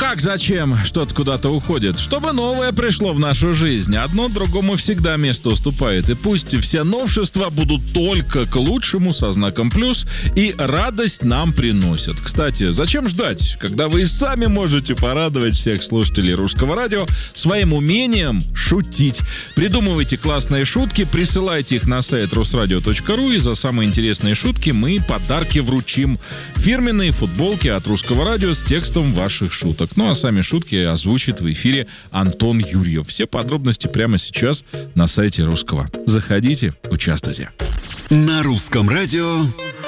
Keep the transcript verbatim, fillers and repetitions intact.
Как зачем что-то куда-то уходит? Чтобы новое пришло в нашу жизнь. Одно другому всегда место уступает. И пусть все новшества будут только к лучшему со знаком плюс и радость нам приносят. Кстати, зачем ждать, когда вы и сами можете порадовать всех слушателей Русского радио своим умением шутить? Придумывайте классные шутки, присылайте их на сайт русрадио точка ру, и за самые интересные шутки мы подарки вручим. Фирменные футболки от Русского радио с текстом ваших шуток. Ну а сами шутки озвучит в эфире Антон Юрьев. Все подробности прямо сейчас на сайте Русского. Заходите, участвуйте. На Русском радио